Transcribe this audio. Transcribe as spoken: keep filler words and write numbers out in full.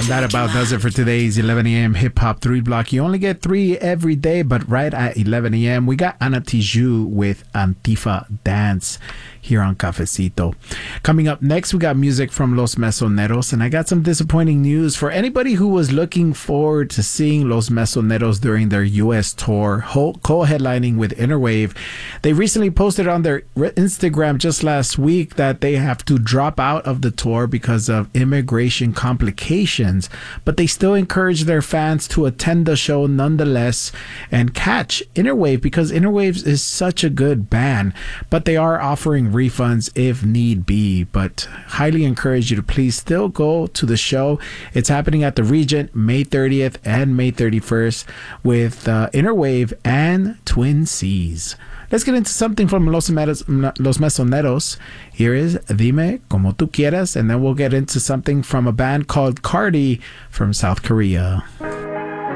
That about does it for today's eleven a.m. Hip Hop three block. You only get three every day, but right at eleven a.m. we got Ana Tijoux with Antifa Dance here on Cafecito. Coming up next, we got music from Los Mesoneros, and I got some disappointing news for anybody who was looking forward to seeing Los Mesoneros during their U S tour, co-headlining with Innerwave. They recently posted on their Instagram just last week that they have to drop out of the tour because of immigration complications, but they still encourage their fans to attend the show nonetheless and catch Innerwave because Innerwave is such a good band, but they are offering refunds if need be. But highly encourage you to please still go to the show. It's happening at the Regent May thirtieth and May thirty-first with uh, Innerwave and Twin Seas. Let's get into something from Los, Meros, Los Mesoneros. Here is Dime Como Tu Quieras, and then we'll get into something from a band called Cardi from South Korea.